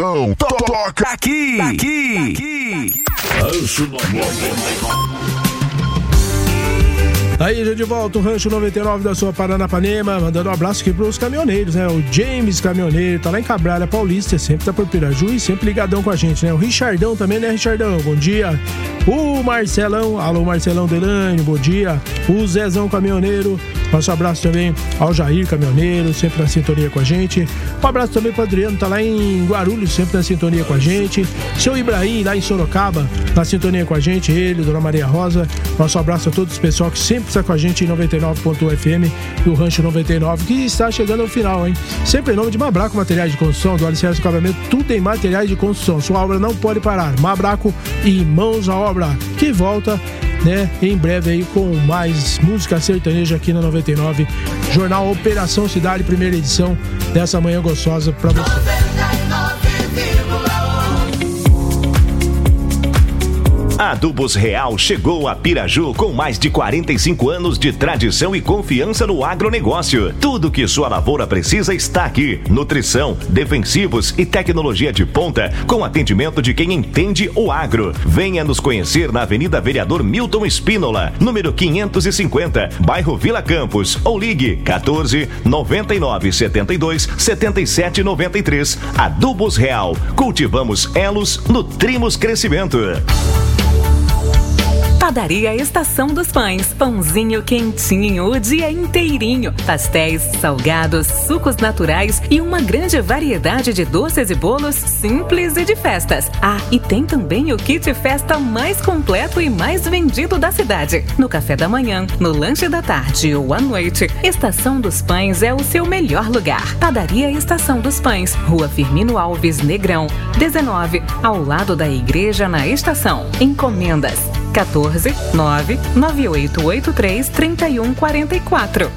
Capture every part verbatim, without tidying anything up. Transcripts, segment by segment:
Toca aqui, aqui, aqui. Rancho noventa e nove. Aí, já de volta, o Rancho noventa e nove da sua Paranapanema, mandando um abraço aqui pros caminhoneiros, né? O James Caminhoneiro, tá lá em Cabralha Paulista, sempre tá por Piraju e sempre ligadão com a gente, né? O Richardão também, né, Richardão? Bom dia. O Marcelão, alô Marcelão Delane, bom dia. O Zezão Caminhoneiro, nosso abraço também ao Jair Caminhoneiro, sempre na sintonia com a gente. Um abraço também pro Adriano, tá lá em Guarulhos, sempre na sintonia com a gente. Seu Ibrahim, lá em Sorocaba, na sintonia com a gente, ele, Dona Maria Rosa. Nosso abraço a todos os pessoal que sempre está com a gente em noventa e nove ponto um F M e o Rancho noventa e nove, que está chegando ao final, hein? Sempre em nome de Mabraco Materiais de Construção, do Alicerce do Acabamento, tudo em materiais de construção. Sua obra não pode parar. Mabraco e mãos à obra, que volta, né, em breve aí com mais música sertaneja aqui na noventa e nove. Jornal Operação Cidade, primeira edição dessa manhã gostosa pra você. Adubos Real chegou a Piraju com mais de quarenta e cinco anos de tradição e confiança no agronegócio. Tudo que sua lavoura precisa está aqui. Nutrição, defensivos e tecnologia de ponta com atendimento de quem entende o agro. Venha nos conhecer na Avenida Vereador Milton Espínola, número quinhentos e cinquenta, bairro Vila Campos, ou ligue quatorze, noventa e nove, setenta e dois, setenta e sete, noventa e três. Adubos Real. Cultivamos elos, nutrimos crescimento. Padaria Estação dos Pães. Pãozinho quentinho o dia inteirinho. Pastéis, salgados, sucos naturais e uma grande variedade de doces e bolos simples e de festas. Ah, e tem também o kit festa mais completo e mais vendido da cidade. No café da manhã, no lanche da tarde ou à noite, Estação dos Pães é o seu melhor lugar. Padaria Estação dos Pães, Rua Firmino Alves Negrão, dezenove, ao lado da igreja na estação. Encomendas quatorze, nove, nove oito oito três, três um quatro quatro.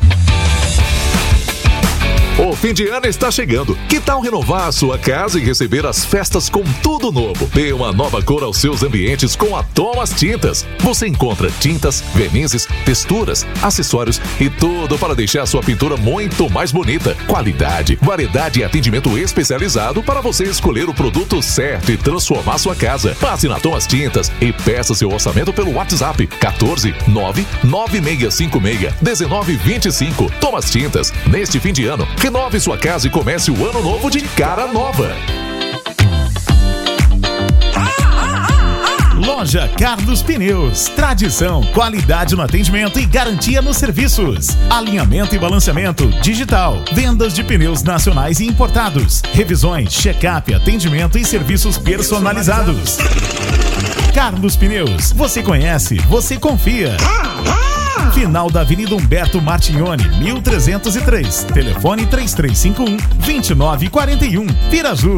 O fim de ano está chegando. Que tal renovar a sua casa e receber as festas com tudo novo? Dê uma nova cor aos seus ambientes com a Thomas Tintas. Você encontra tintas, vernizes, texturas, acessórios e tudo para deixar a sua pintura muito mais bonita. Qualidade, variedade e atendimento especializado para você escolher o produto certo e transformar sua casa. Passe na Thomas Tintas e peça seu orçamento pelo WhatsApp quatorze, nove, nove seis cinco seis, um nove dois cinco. Thomas Tintas. Neste fim de ano, renove sua casa e comece o ano novo de cara nova. Loja Carlos Pneus. Tradição, qualidade no atendimento e garantia nos serviços. Alinhamento e balanceamento digital. Vendas de pneus nacionais e importados. Revisões, check-up, atendimento e serviços personalizados. Carlos Pneus. Você conhece, você confia. Final da Avenida Humberto Martignoni, mil trezentos e três. Telefone três três cinco um, dois nove quatro um. Piraju.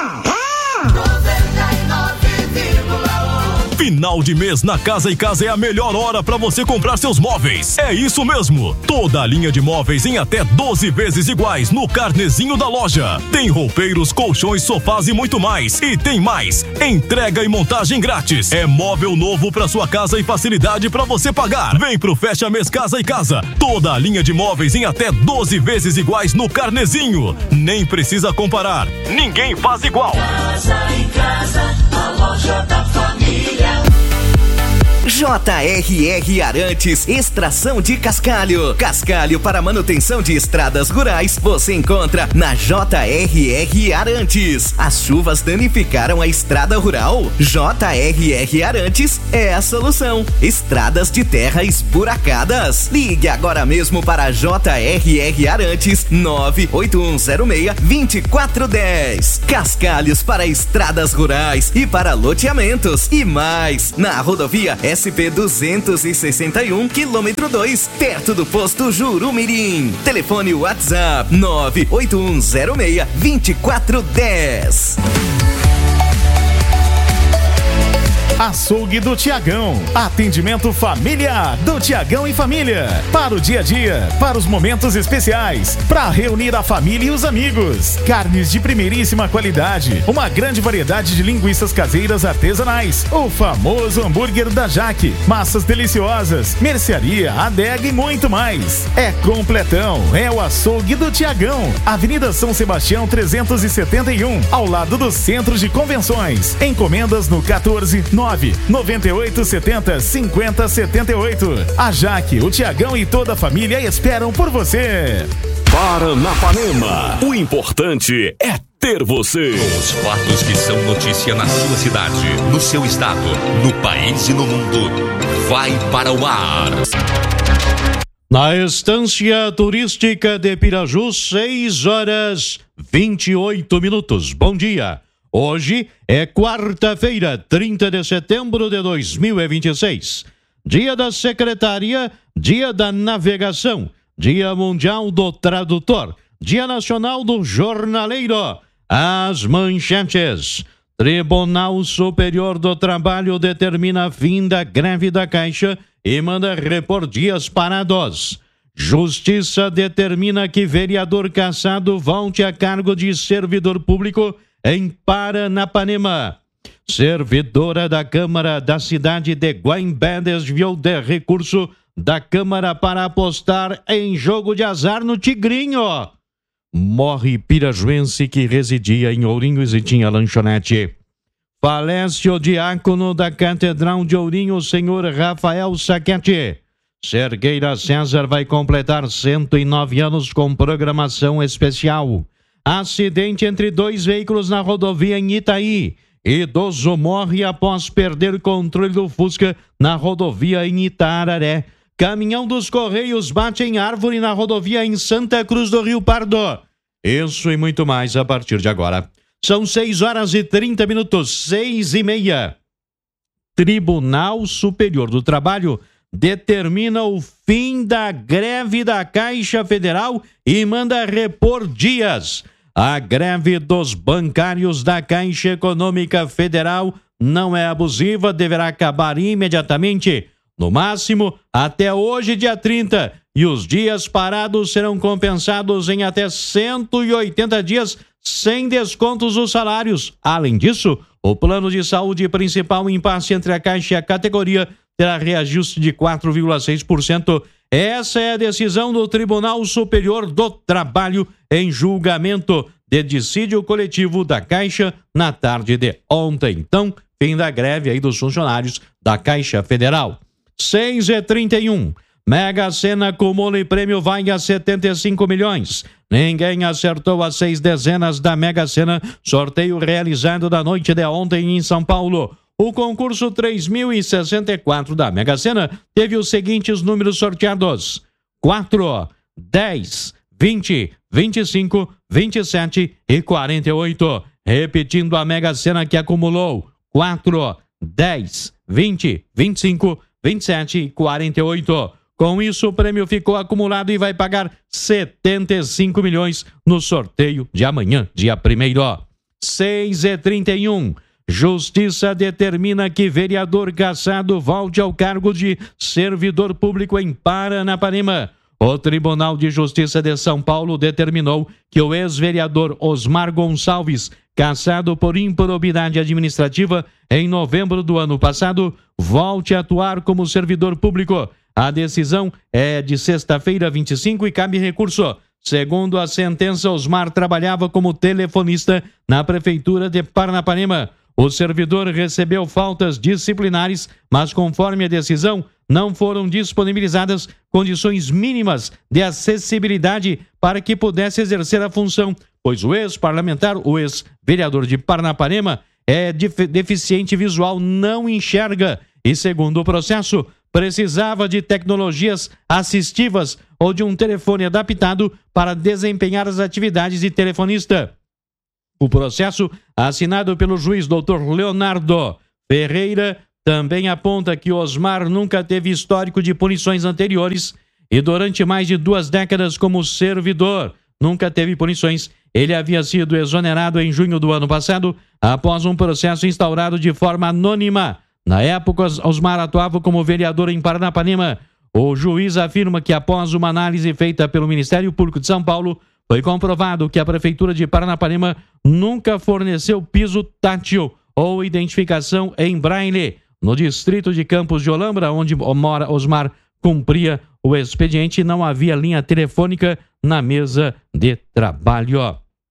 Final de mês na Casa e Casa é a melhor hora para você comprar seus móveis. É isso mesmo. Toda a linha de móveis em até doze vezes iguais no carnezinho da loja. Tem roupeiros, colchões, sofás e muito mais. E tem mais. Entrega e montagem grátis. É móvel novo para sua casa e facilidade para você pagar. Vem pro Fecha Mês Casa e Casa. Toda a linha de móveis em até doze vezes iguais no carnezinho. Nem precisa comparar. Ninguém faz igual. Casa e Casa, a loja da família. J R R Arantes, extração de cascalho. Cascalho para manutenção de estradas rurais você encontra na J R R Arantes. As chuvas danificaram a estrada rural? J R R Arantes é a solução. Estradas de terra esburacadas. Ligue agora mesmo para J R R Arantes nove oito um zero seis, dois quatro um zero. Cascalhos para estradas rurais e para loteamentos e mais. Na rodovia S P duzentos e sessenta e um, quilômetro dois, perto do posto Jurumirim. Telefone WhatsApp nove oito um zero seis, dois quatro um zero. Açougue do Tiagão. Atendimento familiar do Tiagão e Família. Para o dia a dia, para os momentos especiais, para reunir a família e os amigos. Carnes de primeiríssima qualidade, uma grande variedade de linguiças caseiras artesanais, o famoso hambúrguer da Jaque, massas deliciosas, mercearia, adega e muito mais. É completão, é o Açougue do Tiagão, Avenida São Sebastião trezentos e setenta e um, ao lado do Centro de Convenções. Encomendas no quatorze, nove, noventa e oito, setenta, cinquenta, setenta e oito. A Jaque, o Tiagão e toda a família esperam por você. Paranapanema, o importante é ter você. Os fatos que são notícia na sua cidade, no seu estado, no país e no mundo, vai para o ar. Na Estância Turística de Piraju, seis horas vinte e oito minutos. Bom dia. Hoje é quarta-feira, trinta de setembro de dois mil e vinte e seis. Dia da Secretaria, Dia da Navegação, Dia Mundial do Tradutor, Dia Nacional do Jornaleiro. As manchetes. Tribunal Superior do Trabalho determina fim da greve da Caixa e manda repor dias parados. Justiça determina que vereador cassado volte a cargo de servidor público em Paranapanema. Servidora da Câmara da cidade de Guaimbé desviou de recurso da Câmara para apostar em jogo de azar no Tigrinho. Morre pirajuense que residia em Ourinhos e tinha lanchonete. Falece o diácono da Catedral de Ourinho, o senhor Rafael Saquete. Cerqueira César vai completar cento e nove anos com programação especial. Acidente entre dois veículos na rodovia em Itaí. Idoso morre após perder controle do Fusca na rodovia em Itararé. Caminhão dos Correios bate em árvore na rodovia em Santa Cruz do Rio Pardo. Isso e muito mais a partir de agora. São seis horas e trinta minutos, seis e meia. Tribunal Superior do Trabalho determina o fim da greve da Caixa Federal e manda repor dias. A greve dos bancários da Caixa Econômica Federal não é abusiva, deverá acabar imediatamente, no máximo até hoje, dia trinta, e os dias parados serão compensados em até cento e oitenta dias sem descontos dos salários. Além disso, o plano de saúde principal em impasse entre a Caixa e a categoria terá reajuste de quatro vírgula seis por cento. Essa é a decisão do Tribunal Superior do Trabalho em julgamento de dissídio coletivo da Caixa na tarde de ontem. Então, fim da greve aí dos funcionários da Caixa Federal. seis e trinta e um. Mega Sena acumula e prêmio vai a setenta e cinco milhões. Ninguém acertou as seis dezenas da Mega Sena. Sorteio realizado da noite de ontem em São Paulo. O concurso três mil e sessenta e quatro da Mega Sena teve os seguintes números sorteados: quatro, dez, vinte, vinte e cinco, vinte e sete e quarenta e oito. Repetindo a Mega Sena que acumulou quatro, dez, vinte, vinte e cinco, vinte e sete e quarenta e oito. Com isso, o prêmio ficou acumulado e vai pagar setenta e cinco milhões no sorteio de amanhã, dia primeiro. seis e trinta e um. Justiça determina que vereador cassado volte ao cargo de servidor público em Paranapanema. O Tribunal de Justiça de São Paulo determinou que o ex-vereador Osmar Gonçalves, cassado por improbidade administrativa em novembro do ano passado, volte a atuar como servidor público. A decisão é de sexta-feira, vinte e cinco, e cabe recurso. Segundo a sentença, Osmar trabalhava como telefonista na Prefeitura de Paranapanema. O servidor recebeu faltas disciplinares, mas conforme a decisão, não foram disponibilizadas condições mínimas de acessibilidade para que pudesse exercer a função, pois o ex-parlamentar, o ex-vereador de Paranapanema, é deficiente visual, não enxerga e, segundo o processo, precisava de tecnologias assistivas ou de um telefone adaptado para desempenhar as atividades de telefonista. O processo, assinado pelo juiz doutor Leonardo Ferreira, também aponta que Osmar nunca teve histórico de punições anteriores e durante mais de duas décadas como servidor nunca teve punições. Ele havia sido exonerado em junho do ano passado após um processo instaurado de forma anônima Na época, Osmar atuava como vereador em Paranapanema. O juiz afirma que após uma análise feita pelo Ministério Público de São Paulo, foi comprovado que a Prefeitura de Paranapanema nunca forneceu piso tátil ou identificação em braille no distrito de Campos de Olambra, onde mora Osmar, cumpria o expediente, não havia linha telefônica na mesa de trabalho.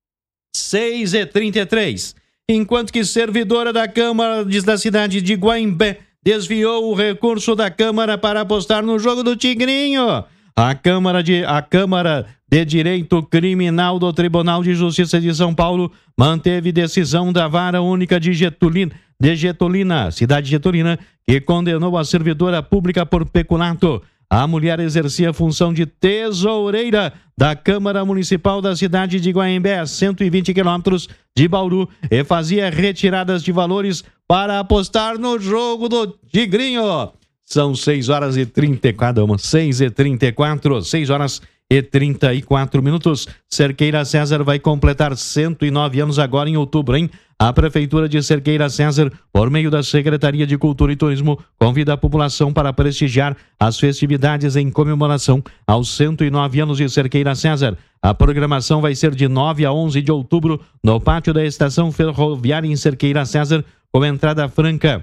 seis e trinta e três. Enquanto que servidora da Câmara da cidade de Guaimbé desviou o recurso da Câmara para apostar no jogo do Tigrinho. A Câmara de, a Câmara de Direito Criminal do Tribunal de Justiça de São Paulo manteve decisão da Vara Única de Getulina, de Getulina, cidade Getulina, que condenou a servidora pública por peculato. A mulher exercia a função de tesoureira da Câmara Municipal da cidade de Guaimbé, a cento e vinte quilômetros de Bauru, e fazia retiradas de valores para apostar no jogo do Tigrinho. São seis horas e trinta e quatro, seis e trinta e quatro, seis horas e trinta e quatro minutos. Cerqueira César vai completar cento e nove anos agora em outubro, hein? A Prefeitura de Cerqueira César, por meio da Secretaria de Cultura e Turismo, convida a população para prestigiar as festividades em comemoração aos cento e nove anos de Cerqueira César. A programação vai ser de nove a onze de outubro no pátio da Estação Ferroviária em Cerqueira César, com entrada franca.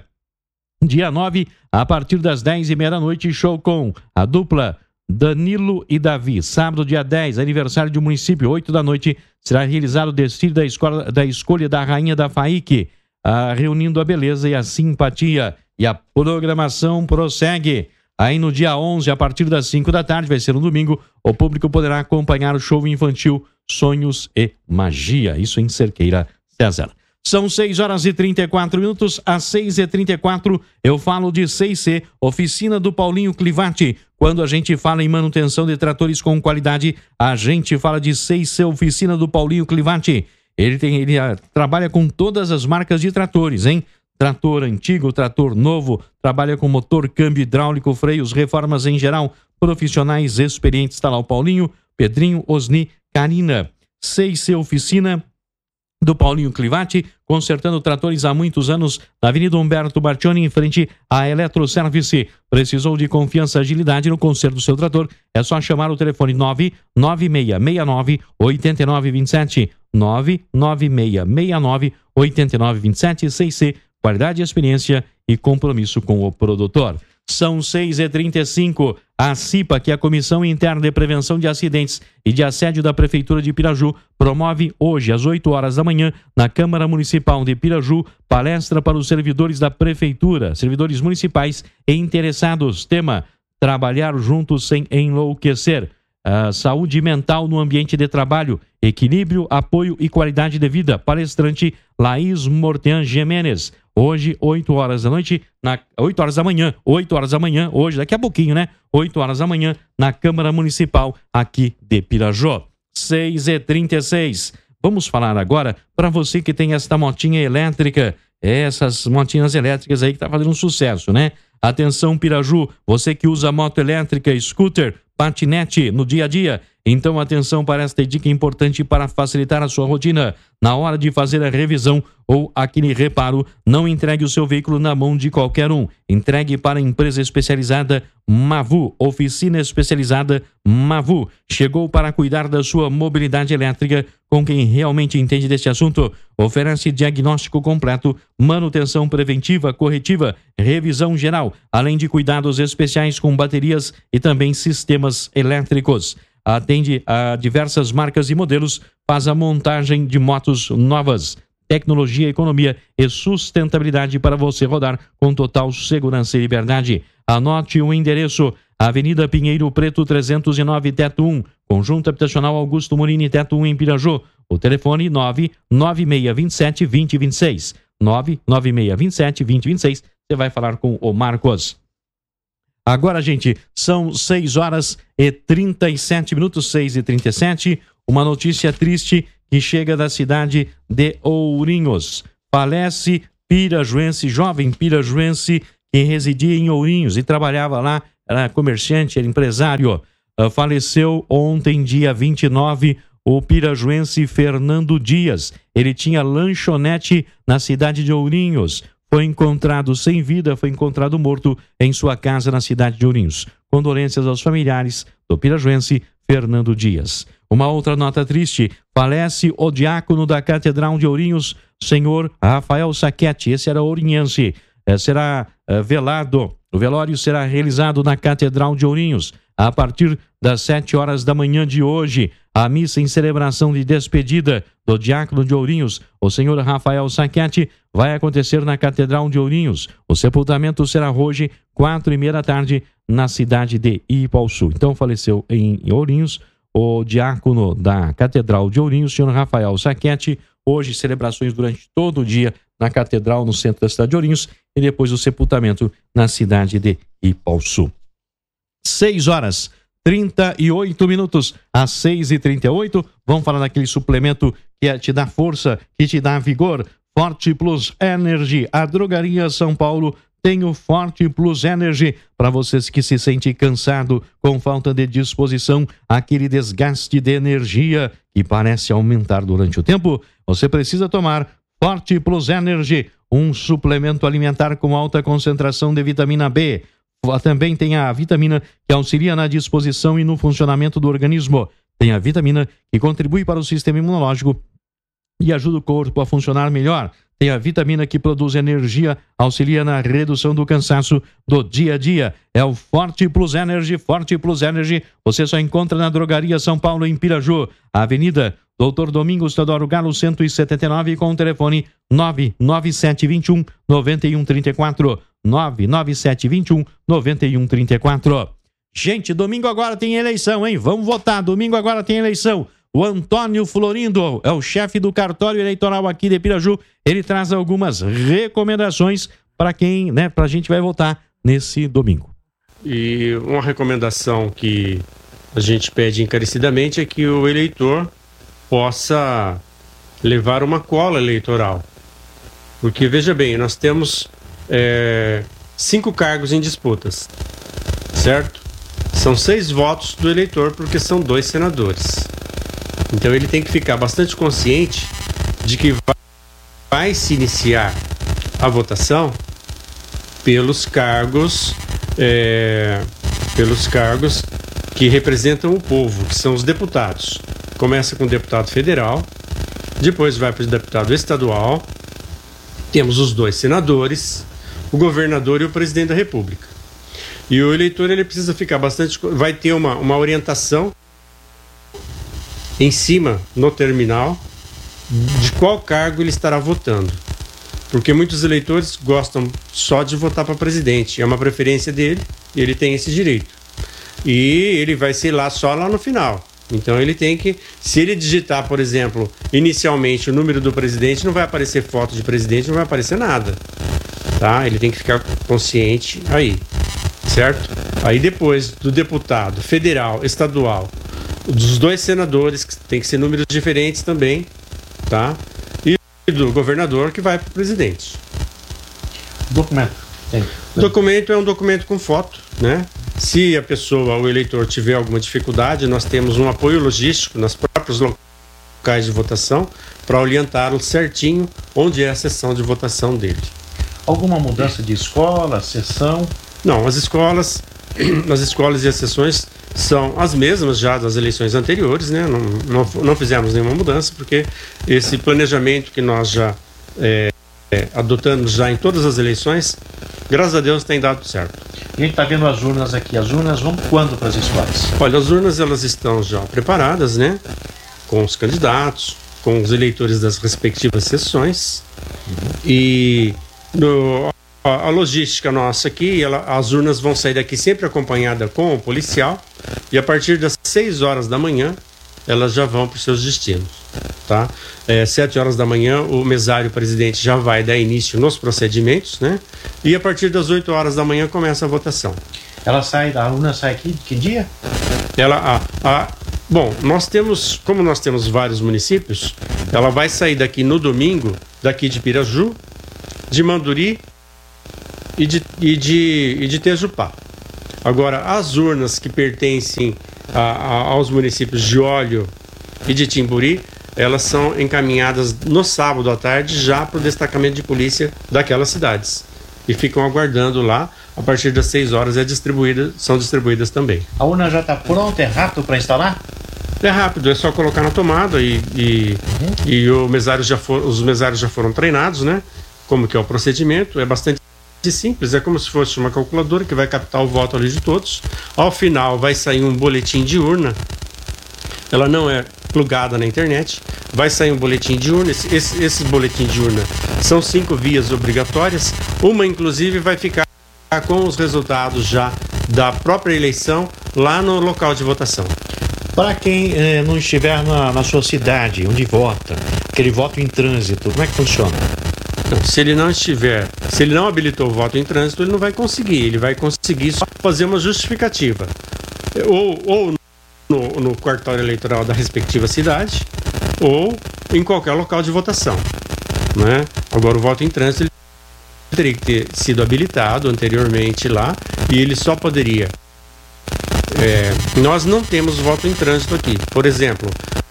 Dia nove, a partir das dez e meia da noite, show com a dupla Danilo e Davi. Sábado, dia dez, aniversário do município, oito da noite, será realizado o desfile da, escola, da escolha da Rainha da F A I C, ah, reunindo a beleza e a simpatia. E a programação prossegue. Aí no dia onze, a partir das cinco da tarde, vai ser um domingo, o público poderá acompanhar o show infantil Sonhos e Magia. Isso em Cerqueira César. São seis horas e trinta e quatro minutos, às seis e trinta e quatro eu falo de C e C, Oficina do Paulinho Clivati. Quando a gente fala em manutenção de tratores com qualidade, a gente fala de C e C, Oficina do Paulinho Clivati. Ele, tem, ele a, trabalha com todas as marcas de tratores, hein? Trator antigo, trator novo, trabalha com motor, câmbio hidráulico, freios, reformas em geral, profissionais experientes. Está lá o Paulinho, Pedrinho, Osni, Karina. C e C, Oficina do Paulinho Clivati, consertando tratores há muitos anos, na Avenida Humberto Bartioni, em frente à Eletroservice. Precisou de confiança e agilidade no conserto do seu trator? É só chamar o telefone nove nove seis seis nove oito nove dois sete, nove nove seis seis nove oito nove dois sete. C e C, qualidade, experiência e compromisso com o produtor. São seis e trinta e cinco. A CIPA, que é a Comissão Interna de Prevenção de Acidentes e de Assédio da Prefeitura de Piraju, promove hoje, às oito horas da manhã, na Câmara Municipal de Piraju, palestra para os servidores da Prefeitura, servidores municipais e interessados. Tema: trabalhar juntos sem enlouquecer. Uh, saúde mental no ambiente de trabalho, equilíbrio, apoio e qualidade de vida. Palestrante Laís Mortean Jimenez. Hoje, oito horas da noite, na, oito horas da manhã, oito horas da manhã, hoje, daqui a pouquinho, né? oito horas da manhã, na Câmara Municipal aqui de Piraju. seis e trinta e seis. Vamos falar agora para você que tem esta motinha elétrica, essas motinhas elétricas aí que tá fazendo um sucesso, né? Atenção, Piraju, você que usa moto elétrica, scooter, patinete no dia a dia. Então, atenção para esta dica importante para facilitar a sua rotina. Na hora de fazer a revisão ou aquele reparo, não entregue o seu veículo na mão de qualquer um. Entregue para a empresa especializada Mavu, Oficina Especializada Mavu. Chegou para cuidar da sua mobilidade elétrica com quem realmente entende deste assunto. Oferece diagnóstico completo, manutenção preventiva, corretiva, revisão geral, além de cuidados especiais com baterias e também sistemas elétricos. Atende a diversas marcas e modelos, faz a montagem de motos novas. Tecnologia, economia e sustentabilidade para você rodar com total segurança e liberdade. Anote o endereço: Avenida Pinheiro Preto trezentos e nove, Teto um, Conjunto Habitacional Augusto Morini, Teto um, em Piraju. O telefone nove nove seis dois sete, dois zero dois seis. nove nove seis dois sete, dois zero dois seis. Você vai falar com o Marcos. Agora, gente, são seis horas e trinta e sete minutos, seis e trinta e sete. Uma notícia triste que chega da cidade de Ourinhos. Falece pirajuense, jovem pirajuense que residia em Ourinhos e trabalhava lá, era comerciante, era empresário. Uh, faleceu ontem, dia vinte e nove, o pirajuense Fernando Dias. Ele tinha lanchonete na cidade de Ourinhos. foi encontrado sem vida, foi encontrado morto em sua casa na cidade de Ourinhos. Condolências aos familiares do pirajuense Fernando Dias. Uma outra nota triste, falece o diácono da Catedral de Ourinhos, senhor Rafael Saquete, esse era ourinhense. É, será é, velado, o velório será realizado na Catedral de Ourinhos, a partir das sete horas da manhã de hoje. A missa em celebração de despedida do diácono de Ourinhos, o senhor Rafael Saquete, vai acontecer na Catedral de Ourinhos. O sepultamento será hoje, quatro e meia da tarde, na cidade de Ipaussu. Então faleceu em Ourinhos o diácono da Catedral de Ourinhos, senhor Rafael Saquete. Hoje, celebrações durante todo o dia na Catedral, no centro da cidade de Ourinhos, e depois o sepultamento na cidade de Ipaussu. seis horas trinta e oito minutos, às seis e trinta e oito, vamos falar daquele suplemento que é, te dá força, que te dá vigor. Forte Plus Energy, a Drogaria São Paulo tem o Forte Plus Energy para vocês que se sentem cansado, com falta de disposição, aquele desgaste de energia que parece aumentar durante o tempo. Você precisa tomar Forte Plus Energy, um suplemento alimentar com alta concentração de vitamina B. Também tem a vitamina que auxilia na disposição e no funcionamento do organismo. Tem a vitamina que contribui para o sistema imunológico e ajuda o corpo a funcionar melhor. Tem a vitamina que produz energia, auxilia na redução do cansaço do dia a dia. É o Forte Plus Energy. Forte Plus Energy você só encontra na Drogaria São Paulo, em Piraju, Avenida doutor Domingos Teodoro Galo, cento e setenta e nove, com o telefone nove nove sete dois um nove um três quatro. nove nove sete dois um nove um três quatro. Gente, domingo agora tem eleição, hein? Vamos votar. Domingo agora tem eleição. O Antônio Florindo é o chefe do cartório eleitoral aqui de Piraju. Ele traz algumas recomendações para quem, né, pra gente vai votar nesse domingo. E uma recomendação que a gente pede encarecidamente é que o eleitor possa levar uma cola eleitoral. Porque, veja bem, nós temos é, cinco cargos em disputas, certo? São seis votos do eleitor, porque são dois senadores. Então ele tem que ficar bastante consciente de que vai, vai se iniciar a votação pelos cargos, é, pelos cargos que representam o povo, que são os deputados. Começa com o deputado federal, depois vai para o deputado estadual, temos os dois senadores, o governador e o presidente da República. E o eleitor ele precisa ficar bastante... Vai ter uma, uma orientação em cima, no terminal, de qual cargo ele estará votando. Porque muitos eleitores gostam só de votar para presidente. É uma preferência dele e ele tem esse direito. E ele vai ser lá só lá no final. Então ele tem que... Se ele digitar, por exemplo, inicialmente o número do presidente, não vai aparecer foto de presidente, não vai aparecer nada. Tá? Ele tem que ficar consciente aí. Certo? Aí depois do deputado federal, estadual, dos dois senadores, que tem que ser números diferentes também, tá? E do governador, que vai para o presidente. Documento. Tem. Documento é um documento com foto, né? Se a pessoa, o eleitor, tiver alguma dificuldade, nós temos um apoio logístico nos próprios locais de votação para orientá-lo certinho onde é a sessão de votação dele. Alguma mudança de escola, sessão? Não, as escolas, as escolas e as sessões são as mesmas já das eleições anteriores, né? Não, não, não fizemos nenhuma mudança, porque esse planejamento que nós já é, é, adotamos já em todas as eleições, graças a Deus tem dado certo. A gente está vendo as urnas aqui. As urnas vão quando para as escolas? Olha, as urnas elas estão já preparadas, né? Com os candidatos, com os eleitores das respectivas sessões. Uhum. E no, a, a logística nossa aqui, ela, as urnas vão sair daqui sempre acompanhada com o policial, e a partir das seis horas da manhã elas já vão para os seus destinos, tá? É, sete horas da manhã o mesário presidente já vai dar início nos procedimentos, né? E a partir das oito horas da manhã começa a votação. Ela sai, a urna sai aqui de que dia? Ela, a, a, bom, nós temos, como nós temos vários municípios, ela vai sair daqui no domingo, daqui de Piraju, de Manduri e de, e de, e de Tejupá. Agora, as urnas que pertencem a, a, aos municípios de Óleo e de Timburi, elas são encaminhadas no sábado à tarde já para o destacamento de polícia daquelas cidades. E ficam aguardando lá, a partir das seis horas é distribuída, são distribuídas também. A urna já está pronta, é rápido para instalar? É rápido, é só colocar na tomada e, e, uhum. e o mesário já for, os mesários já foram treinados, né? Como que é o procedimento, é bastante simples, é como se fosse uma calculadora que vai captar o voto ali de todos. Ao final vai sair um boletim de urna, ela não é plugada na internet, vai sair um boletim de urna, esse, esse, esse boletim de urna são cinco vias obrigatórias, uma inclusive vai ficar com os resultados já da própria eleição lá no local de votação. Para quem eh, não estiver na, na sua cidade, onde vota, aquele voto em trânsito, como é que funciona? Não, se ele não estiver, se ele não habilitou o voto em trânsito, ele não vai conseguir, ele vai conseguir só fazer uma justificativa. Ou, ou no, no cartório eleitoral da respectiva cidade, ou em qualquer local de votação, né? Agora, o voto em trânsito ele teria que ter sido habilitado anteriormente lá, e ele só poderia... É, nós não temos voto em trânsito aqui, por exemplo,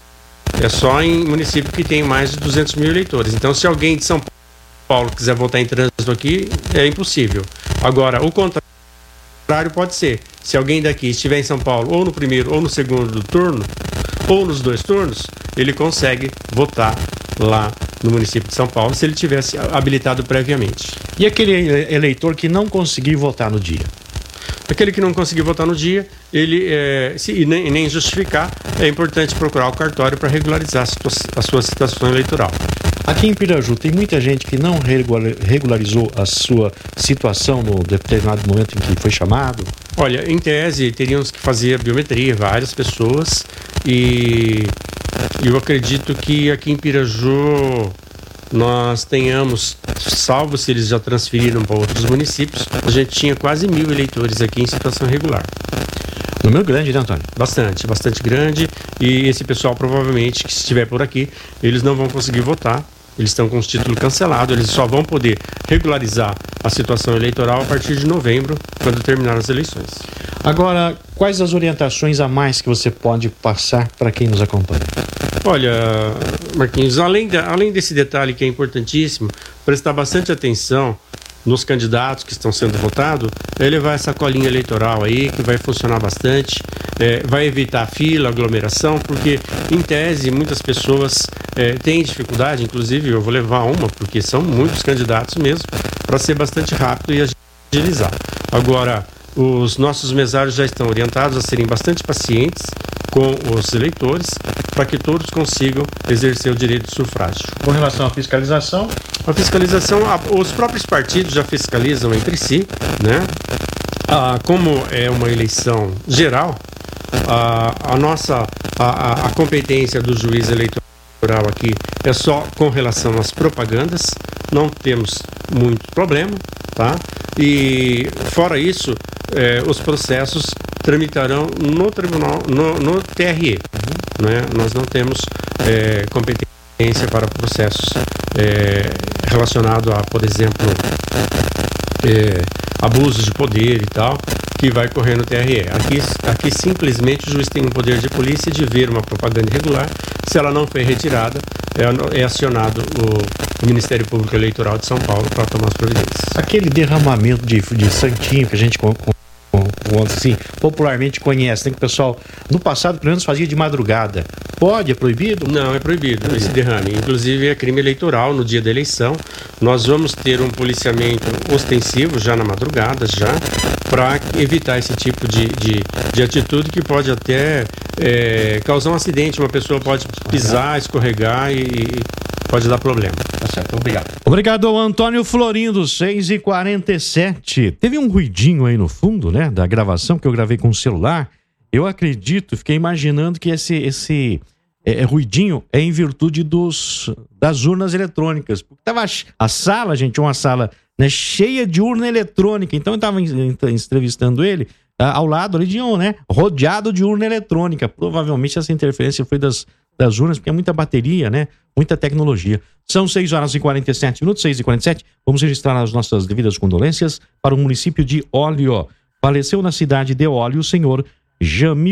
é só em município que tem mais de duzentos mil eleitores. Então, se alguém de São Paulo quiser votar em trânsito aqui, é impossível. Agora, o contrário pode ser. Se alguém daqui estiver em São Paulo, ou no primeiro ou no segundo turno, ou nos dois turnos, ele consegue votar lá no município de São Paulo, se ele tivesse habilitado previamente. E aquele eleitor que não conseguir votar no dia? Aquele que não conseguir votar no dia, ele é, se, e nem, nem justificar, é importante procurar o cartório para regularizar a, situa- a sua situação eleitoral. Aqui em Piraju, tem muita gente que não regularizou a sua situação no determinado momento em que foi chamado? Olha, em tese, teríamos que fazer a biometria, várias pessoas, e eu acredito que aqui em Piraju nós tenhamos, salvo se eles já transferiram para outros municípios, a gente tinha quase mil eleitores aqui em situação irregular. Número grande, né, Antônio? Bastante, bastante grande, e esse pessoal provavelmente que estiver por aqui, eles não vão conseguir votar, eles estão com os títulos cancelados, eles só vão poder regularizar a situação eleitoral a partir de novembro, quando terminar as eleições. Agora, quais as orientações a mais que você pode passar para quem nos acompanha? Olha, Marquinhos, além, da, além desse detalhe que é importantíssimo, prestar bastante atenção nos candidatos que estão sendo votados, é levar essa colinha eleitoral aí, que vai funcionar bastante, é, vai evitar fila, aglomeração, porque, em tese, muitas pessoas é, têm dificuldade, inclusive eu vou levar uma, porque são muitos candidatos mesmo, para ser bastante rápido e agilizar. Agora, os nossos mesários já estão orientados a serem bastante pacientes com os eleitores, para que todos consigam exercer o direito de sufrágio. Com relação à fiscalização? A fiscalização, os próprios partidos já fiscalizam entre si, né? Ah, como é uma eleição geral, a, a nossa a, a competência do juiz eleitoral aqui é só com relação às propagandas, não temos muito problema, tá? E fora isso, eh, os processos tramitarão no tribunal, no, no T R E, uhum. né? Nós não temos eh, competência para processos eh, relacionados a, por exemplo, eh, abusos de poder e tal, que vai correr no T R E. Aqui, aqui simplesmente o juiz tem um poder de polícia de ver uma propaganda irregular. Se ela não foi retirada, é, é acionado o, o Ministério Público Eleitoral de São Paulo para tomar as providências. Aquele derramamento de, de santinho que a gente com, com, com, assim, popularmente conhece, né, que o pessoal no passado pelo menos fazia de madrugada. Pode? É proibido? Não, é proibido esse derrame. Inclusive é crime eleitoral no dia da eleição. Nós vamos ter um policiamento ostensivo já na madrugada, já, para evitar esse tipo de, de, de atitude que pode até é, causar um acidente. Uma pessoa pode pisar, escorregar e, e pode dar problema. Tá certo, obrigado. Obrigado ao Antônio Florindo, seis e quarenta e sete. Teve um ruidinho aí no fundo, né, da gravação que eu gravei com o celular. Eu acredito, fiquei imaginando que esse, esse é, é, ruidinho é em virtude dos, das urnas eletrônicas. Porque tava a sala, gente, uma sala, né, cheia de urna eletrônica. Então eu estava entrevistando ele, ao lado ali de um, né, rodeado de urna eletrônica. Provavelmente essa interferência foi das, das urnas, porque é muita bateria, né, muita tecnologia. São seis horas e quarenta e sete minutos, seis e quarenta e sete. Vamos registrar as nossas devidas condolências para o município de Óleo. Faleceu na cidade de Óleo o senhor Jamil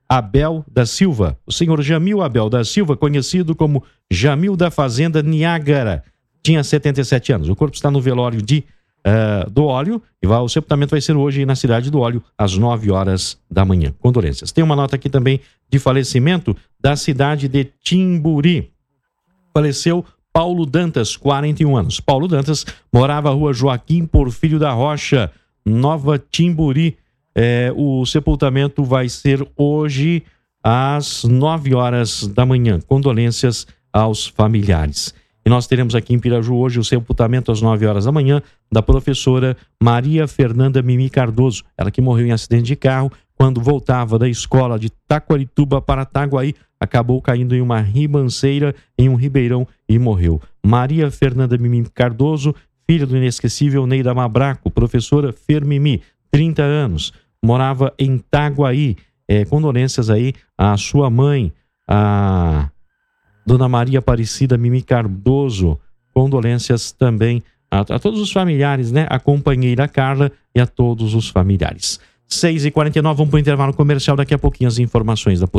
Abel da Silva. O senhor Jamil Abel da Silva, conhecido como Jamil da Fazenda Niágara, tinha setenta e sete anos. O corpo está no velório de, uh, do Óleo e vai, o sepultamento vai ser hoje na Cidade do Óleo, às nove horas da manhã. Condolências. Tem uma nota aqui também de falecimento da cidade de Timburi. Faleceu Paulo Dantas, quarenta e um anos. Paulo Dantas morava na rua Joaquim Porfírio da Rocha, Nova Timburi. É, o sepultamento vai ser hoje às nove horas da manhã. Condolências aos familiares. E nós teremos aqui em Piraju hoje o sepultamento às nove horas da manhã da professora Maria Fernanda Mimi Cardoso. Ela que morreu em acidente de carro quando voltava da escola de Taquarituba para Taguaí. Acabou caindo em uma ribanceira em um ribeirão e morreu. Maria Fernanda Mimi Cardoso, filha do inesquecível Neida Mabraco, professora Fermimi, trinta anos. Morava em Taguaí. É, condolências aí à sua mãe, a Dona Maria Aparecida Mimi Cardoso. Condolências também a, a todos os familiares, né? A companheira Carla e a todos os familiares. seis e quarenta e nove, vamos para o intervalo comercial. Daqui a pouquinho as informações da polícia.